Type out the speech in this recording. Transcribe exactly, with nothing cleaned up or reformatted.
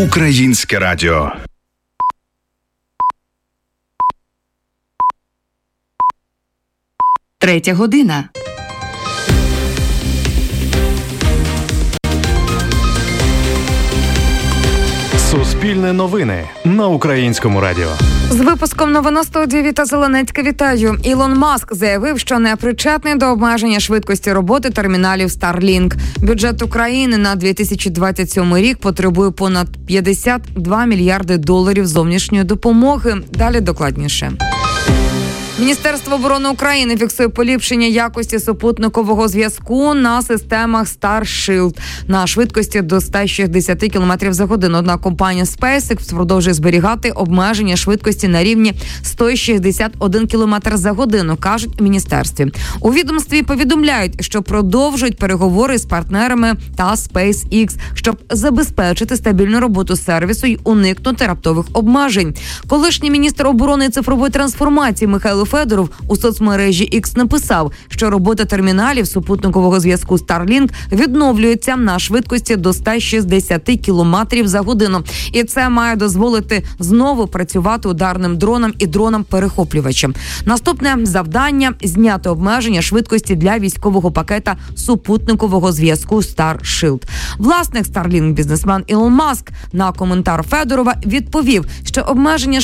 Українське радіо. Третя година. Суспільне новини на Українському радіо. З випуском новин на студії Віта Зеленецька вітаю. Ілон Маск заявив, що не причетний до обмеження швидкості роботи терміналів Starlink. Бюджет України на дві тисячі двадцять сьомий рік потребує понад п'ятдесят два мільярди доларів зовнішньої допомоги. Далі докладніше. Міністерство оборони України фіксує поліпшення якості супутникового зв'язку на системах Starship на швидкості до сто шістдесят кілометрів за годину. Однак компанія SpaceX продовжує зберігати обмеження швидкості на рівні сто шістдесят один кілометр за годину, кажуть у міністерстві. У відомстві повідомляють, що продовжують переговори з партнерами та SpaceX, щоб забезпечити стабільну роботу сервісу й уникнути раптових обмежень. Колишній міністр оборони і цифрової трансформації Михайло Федоров у соцмережі X написав, що робота терміналів супутникового зв'язку Starlink відновлюється на швидкості до сто шістдесят кілометрів за годину. І це має дозволити знову працювати ударним дронам і дронам-перехоплювачам. Наступне завдання – зняти обмеження швидкості для військового пакета супутникового зв'язку Starship. Власник Starlink, бізнесмен Ілон Маск, на коментар Федорова відповів, що обмеження